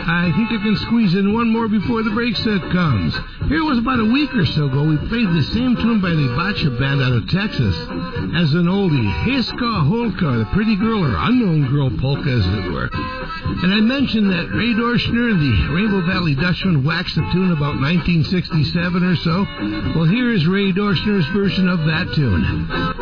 I think I can squeeze in one more before the break set comes. Here was about a week or so ago. We played the same tune by the Bacha Band out of Texas as an oldie, Heska Holka, the pretty girl or unknown girl polka, as it were. And I mentioned that Ray Dorschner and the Rainbow Valley Dutchman waxed the tune about 1967 or so. Well, here is Ray Dorschner's version of that tune.